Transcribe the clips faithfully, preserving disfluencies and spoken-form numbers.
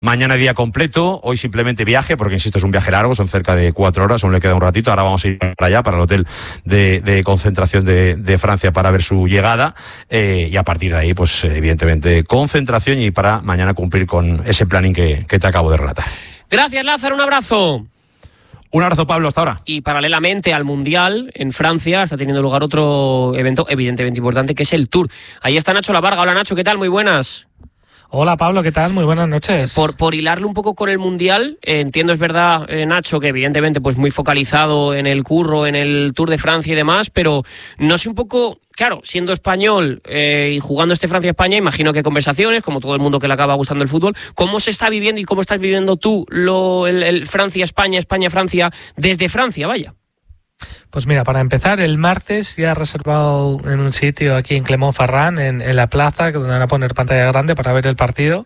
Mañana día completo, hoy simplemente viaje, porque insisto, es un viaje largo, son cerca de cuatro horas, aún le queda un ratito. Ahora vamos a ir para allá, para el hotel de, de concentración de, de Francia para ver su llegada, eh, y a partir de ahí, pues evidentemente concentración y para mañana cumplir con ese planning que, que te acabo de relatar. Gracias, Lázaro, un abrazo. Un abrazo, Pablo, hasta ahora. Y paralelamente al Mundial, en Francia, está teniendo lugar otro evento evidentemente importante, que es el Tour. Ahí está Nacho Lavarga. Hola, Nacho, ¿qué tal? Muy buenas. Hola, Pablo, ¿qué tal? Muy buenas noches. Por, por hilarlo un poco con el Mundial, eh, entiendo, es verdad, eh, Nacho, que evidentemente pues muy focalizado en el curro, en el Tour de Francia y demás, pero no sé un poco... Claro, siendo español eh, y jugando este Francia-España, imagino que conversaciones, como todo el mundo que le acaba gustando el fútbol, ¿cómo se está viviendo y cómo estás viviendo tú lo, el, el Francia-España, España-Francia, desde Francia, vaya? Pues mira, para empezar, el martes ya he reservado en un sitio aquí en Clermont-Ferrand, en, en la plaza, donde van a poner pantalla grande para ver el partido,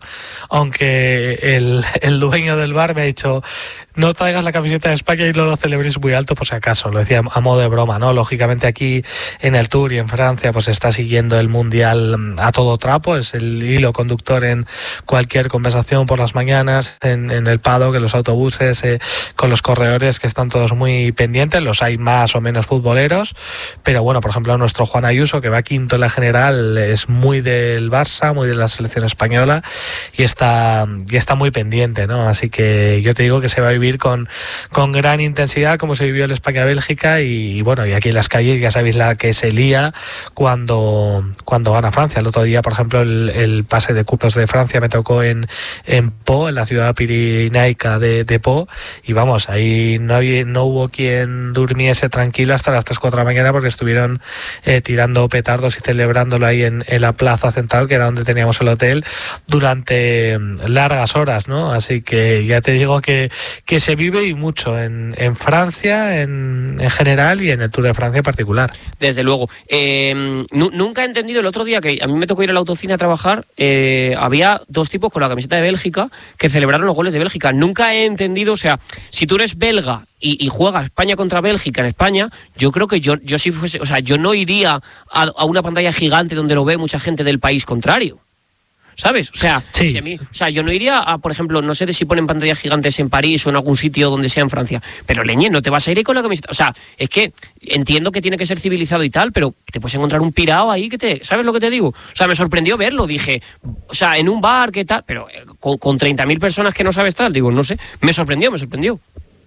aunque el, el dueño del bar me ha dicho: no traigas la camiseta de España y no lo celebréis muy alto por si acaso. Lo decía a modo de broma, ¿no? Lógicamente aquí en el Tour y en Francia pues está siguiendo el Mundial a todo trapo, es el hilo conductor en cualquier conversación por las mañanas, en, en el paddock, en los autobuses, eh, con los corredores, que están todos muy pendientes. Los hay más o menos futboleros, pero bueno, por ejemplo, nuestro Juan Ayuso, que va quinto en la general, es muy del Barça, muy de la selección española y está, y está muy pendiente, ¿no? Así que yo te digo que se va a vivir con, con gran intensidad, como se vivió el España-Bélgica, y, y bueno, y aquí en las calles ya sabéis la que se lía cuando, cuando gana Francia. El otro día, por ejemplo, el, el pase de cupos de Francia me tocó en, en Pau, en la ciudad pirinaica de, de Pau, y vamos, ahí no, había, no hubo quien durmiese tranquilo hasta las tres, cuatro de la mañana, porque estuvieron eh, tirando petardos y celebrándolo ahí en, en la plaza central, que era donde teníamos el hotel, durante largas horas, ¿no? Así que ya te digo que, que se vive y mucho en, en Francia en, en general y en el Tour de Francia en particular. Desde luego. Eh, nu- nunca he entendido, el otro día que a mí me tocó ir a la autocine a trabajar, eh, había dos tipos con la camiseta de Bélgica que celebraron los goles de Bélgica. Nunca he entendido, o sea, si tú eres belga y, y juega España contra Bélgica en España, yo creo que yo, yo si fuese, o sea, yo no iría a, a una pantalla gigante donde lo ve mucha gente del país contrario. ¿Sabes? O sea, sí. si a mí, o sea, yo no iría a, por ejemplo, no sé de si ponen pantallas gigantes en París o en algún sitio donde sea en Francia, pero leñe, no te vas a ir ahí con la camiseta. O sea, es que entiendo que tiene que ser civilizado y tal, pero te puedes encontrar un pirao ahí que te... ¿Sabes lo que te digo? O sea, me sorprendió verlo, dije, o sea, en un bar, ¿qué tal? Pero eh, con, con treinta mil personas que no sabes tal, digo, no sé, me sorprendió, me sorprendió.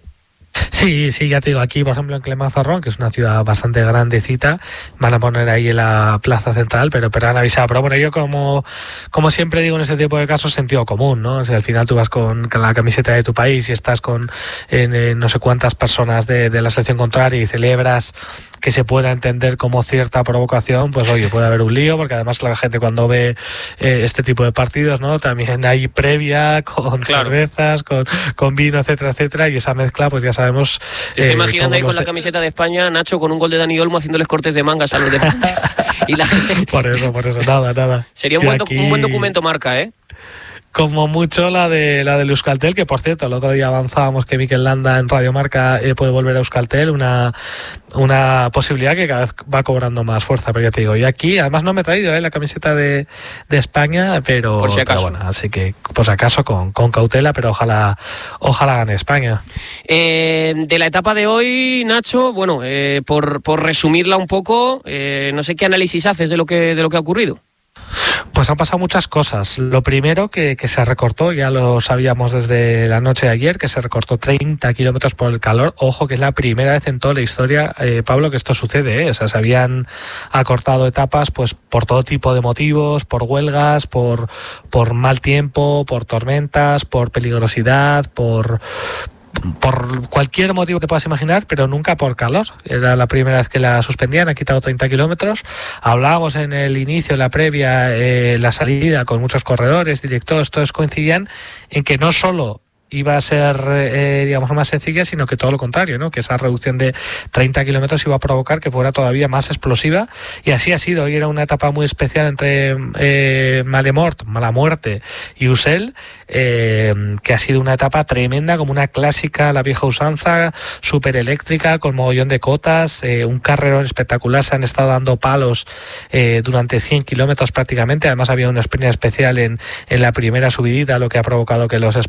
Sí, sí, ya te digo, aquí por ejemplo en Clermont-Ferrand, que es una ciudad bastante grandecita, van a poner ahí en la plaza central, pero, pero han avisado. Pero bueno, yo como, como siempre digo en este tipo de casos, sentido común, ¿no? O sea, al final tú vas con, con la camiseta de tu país y estás con eh, eh, no sé cuántas personas de, de la selección contraria y celebras que se pueda entender como cierta provocación, pues oye, puede haber un lío, porque además la gente cuando ve eh, este tipo de partidos, ¿no? También hay previa con claro. cervezas, con, con vino, etcétera, etcétera, y esa mezcla, pues ya sabemos. Te estoy eh, imaginando ahí con la de... camiseta de España, Nacho, con un gol de Dani Olmo haciéndoles cortes de mangas a los de y la gente... Por eso, por eso, nada, nada. Sería un buen, aquí... un buen documento marca, ¿eh? Como mucho la de la del Euskaltel, que por cierto, el otro día avanzábamos que Mikel Landa en Radio Marca eh, puede volver a Euskaltel, una, una posibilidad que cada vez va cobrando más fuerza, pero ya te digo, y aquí además no me he traído eh, la camiseta de, de España, pero, por si acaso. Pero bueno, así que por si acaso con, con cautela, pero ojalá ojalá gane España. Eh, de la etapa de hoy, Nacho, bueno, eh, por, por resumirla un poco, eh, no sé qué análisis haces de lo que, de lo que ha ocurrido. Pues han pasado muchas cosas. Lo primero que, que se recortó, ya lo sabíamos desde la noche de ayer, que se recortó treinta kilómetros por el calor. Ojo, que es la primera vez en toda la historia, eh, Pablo, que esto sucede, ¿eh? O sea, se habían acortado etapas pues por todo tipo de motivos, por huelgas, por, por mal tiempo, por tormentas, por peligrosidad, por... por cualquier motivo que puedas imaginar, pero nunca por calor. Era la primera vez que la suspendían, han quitado treinta kilómetros. Hablábamos en el inicio, en la previa, eh, la salida con muchos corredores, directores, todos coincidían en que no solo iba a ser, eh, digamos, más sencilla, sino que todo lo contrario, ¿no? Que esa reducción de treinta kilómetros iba a provocar que fuera todavía más explosiva, y así ha sido. Hoy era una etapa muy especial entre eh, Malemort, Mala Muerte, y Usel, eh, que ha sido una etapa tremenda, como una clásica, la vieja usanza, súper eléctrica, con mogollón de cotas, eh, un carrerón espectacular. Se han estado dando palos eh, durante cien kilómetros prácticamente. Además había una sprint especial en, en la primera subidita, lo que ha provocado que los